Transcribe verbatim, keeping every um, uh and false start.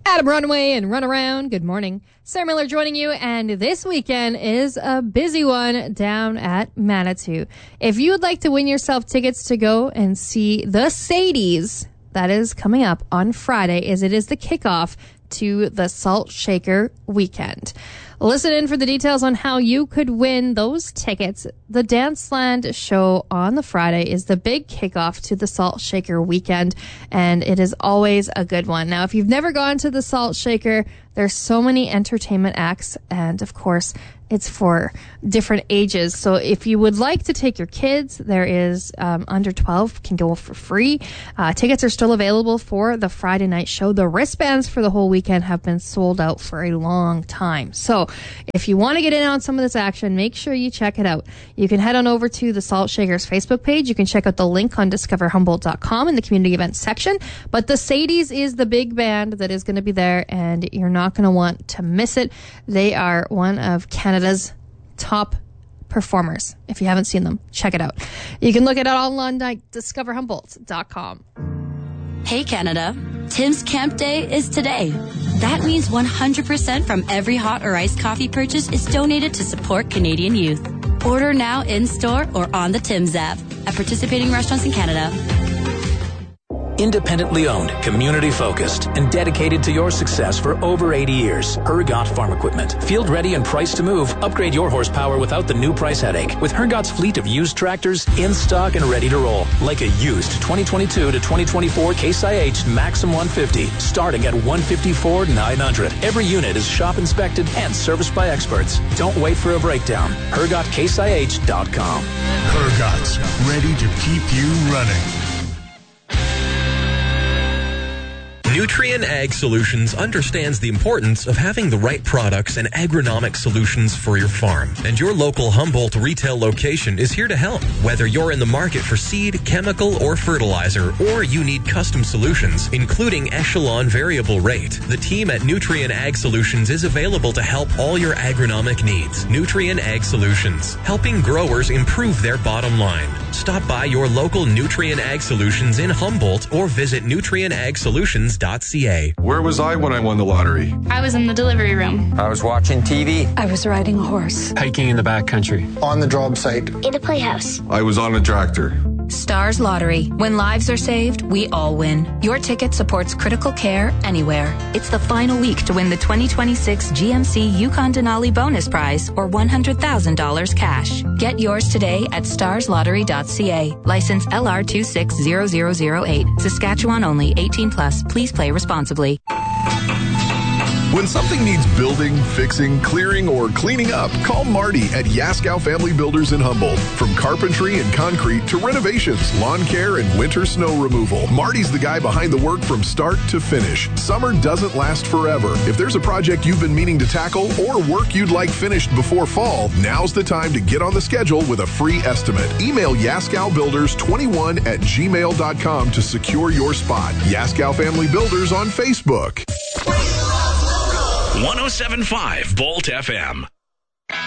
Adam Runaway and Run Around. Good morning. Sarah Miller joining you, and this weekend is a busy one down at Manitou. If you would like to win yourself tickets to go and see the Sadies, that is coming up on Friday, as it is the kickoff to the Salt Shaker weekend. Listen in for the details on how you could win those tickets. The Danceland show on the Friday is the big kickoff to the Salt Shaker weekend, and it is always a good one. Now, if you've never gone to the Salt Shaker, there's so many entertainment acts, and of course, it's for different ages. So if you would like to take your kids, there is um, under twelve can go for free. Uh, tickets are still available for the Friday night show. The wristbands for the whole weekend have been sold out for a long time. So if you want to get in on some of this action, make sure you check it out. You can head on over to the Salt Shakers Facebook page. You can check out the link on discover humboldt dot com in the community events section. But the Sadies is the big band that is going to be there, and you're not going to want to miss it. They are one of Canada's top performers. If you haven't seen them, check it out. You can look at it online at discover humboldt dot com. Hey Canada, Tim's Camp Day is today. That means one hundred percent from every hot or iced coffee purchase is donated to support Canadian youth. Order now in-store or on the Tim's app at participating restaurants in Canada. Independently owned, community-focused, and dedicated to your success for over eighty years. Hergot Farm Equipment. Field ready and priced to move. Upgrade your horsepower without the new price headache. With Hergot's fleet of used tractors in stock and ready to roll. Like a used twenty twenty-two to twenty twenty-four Case I H Maxim one fifty, starting at one hundred fifty-four thousand nine hundred dollars. Every unit is shop inspected and serviced by experts. Don't wait for a breakdown. Hergot Case I H dot com. Hergot's, ready to keep you running. Nutrien Ag Solutions understands the importance of having the right products and agronomic solutions for your farm. And your local Humboldt retail location is here to help. Whether you're in the market for seed, chemical, or fertilizer, or you need custom solutions, including Echelon Variable Rate, the team at Nutrien Ag Solutions is available to help all your agronomic needs. Nutrien Ag Solutions, helping growers improve their bottom line. Stop by your local Nutrien Ag Solutions in Humboldt or visit nutrien ag solutions dot c a. Where was I when I won the lottery? I was in the delivery room. I was watching T V. I was riding a horse. Hiking in the backcountry. On the job site. In a playhouse. I was on a tractor. Stars Lottery. When lives are saved, we all win. Your ticket supports critical care anywhere. It's the final week to win the twenty twenty-six G M C Yukon Denali bonus prize or one hundred thousand dollars cash. Get yours today at stars lottery dot c a. License L R two six zero zero zero eight. Saskatchewan only. eighteen plus. Please play responsibly. When something needs building, fixing, clearing, or cleaning up, call Marty at Yaskow Family Builders in Humboldt. From carpentry and concrete to renovations, lawn care, and winter snow removal, Marty's the guy behind the work from start to finish. Summer doesn't last forever. If there's a project you've been meaning to tackle or work you'd like finished before fall, now's the time to get on the schedule with a free estimate. Email yaskow builders twenty-one at gmail dot com to secure your spot. Yaskow Family Builders on Facebook. one oh seven point five Volt F M.